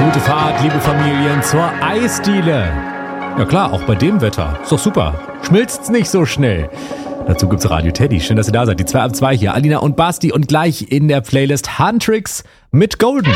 Gute Fahrt, liebe Familien, zur Eisdiele. Ja klar, auch bei dem Wetter. Ist doch super. Schmilzt's nicht so schnell. Dazu gibt's Radio Teddy. Schön, dass ihr da seid. Die 2 ab 2 hier. Alina und Basti. Und gleich in der Playlist Huntrix mit Golden.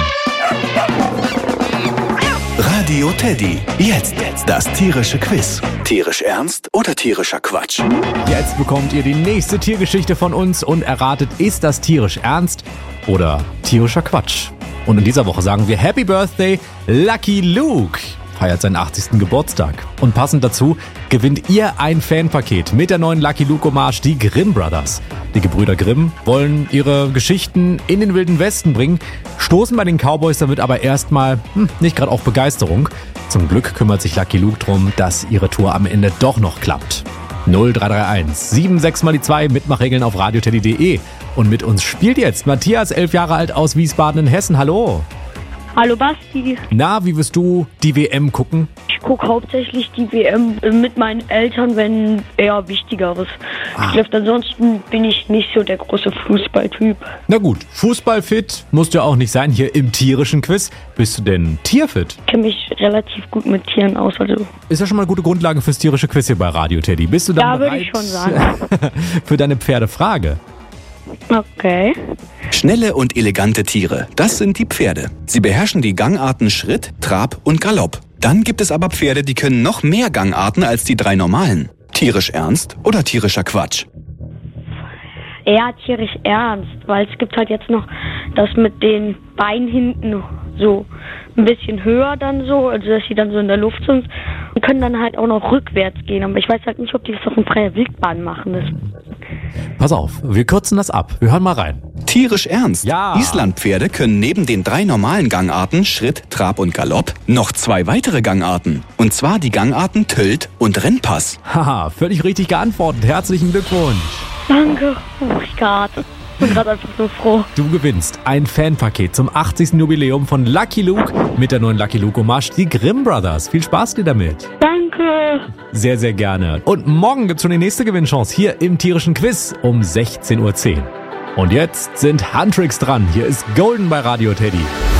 Radio Teddy. Jetzt das tierische Quiz. Tierisch ernst oder tierischer Quatsch? Jetzt bekommt ihr die nächste Tiergeschichte von uns und erratet, ist das tierisch ernst oder tierischer Quatsch? Und in dieser Woche sagen wir Happy Birthday, Lucky Luke. Feiert seinen 80. Geburtstag. Und passend dazu gewinnt ihr ein Fanpaket mit der neuen Lucky Luke Hommage, die Grimm Brothers. Die Gebrüder Grimm wollen ihre Geschichten in den Wilden Westen bringen, stoßen bei den Cowboys damit aber erstmal nicht gerade auf Begeisterung. Zum Glück kümmert sich Lucky Luke drum, dass ihre Tour am Ende doch noch klappt. 0331 76 mal die 2 Mitmachregeln auf radioteddy.de. Und mit uns spielt jetzt Matthias, 11 Jahre alt, aus Wiesbaden in Hessen. Hallo. Hallo Basti. Na, wie wirst du die WM gucken? Ich gucke hauptsächlich die WM mit meinen Eltern, wenn eher Wichtigeres trifft. Ansonsten bin ich nicht so der große Fußballtyp. Na gut, Fußballfit musst du auch nicht sein hier im tierischen Quiz. Bist du denn tierfit? Ich kenne mich relativ gut mit Tieren aus. Also ist ja schon mal eine gute Grundlage fürs tierische Quiz hier bei Radio Teddy. Bist du dann ja, bereit würde ich schon sagen. für deine Pferdefrage? Okay. Schnelle und elegante Tiere, das sind die Pferde. Sie beherrschen die Gangarten Schritt, Trab und Galopp. Dann gibt es aber Pferde, die können noch mehr Gangarten als die 3 normalen. Tierisch ernst oder tierischer Quatsch? Eher tierisch ernst, weil es gibt halt jetzt noch das mit den Beinen hinten so ein bisschen höher dann so, also dass sie dann so in der Luft sind und können dann halt auch noch rückwärts gehen. Aber ich weiß halt nicht, ob die das auf in freier Wildbahn machen. Pass auf, wir kürzen das ab. Wir hören mal rein. Tierisch ernst. Ja. Islandpferde können neben den 3 normalen Gangarten Schritt, Trab und Galopp noch 2 weitere Gangarten. Und zwar die Gangarten Tölt und Rennpass. Haha, völlig richtig geantwortet. Herzlichen Glückwunsch. Danke. Oh mein Gott. Ich bin gerade einfach so froh. Du gewinnst ein Fanpaket zum 80. Jubiläum von Lucky Luke mit der neuen Lucky Luke Hommage, die Grimm Brothers. Viel Spaß dir damit. Danke. Sehr, sehr gerne. Und morgen gibt's schon die nächste Gewinnchance hier im tierischen Quiz um 16:10 Uhr. Und jetzt sind Huntrix dran. Hier ist Golden bei Radio Teddy.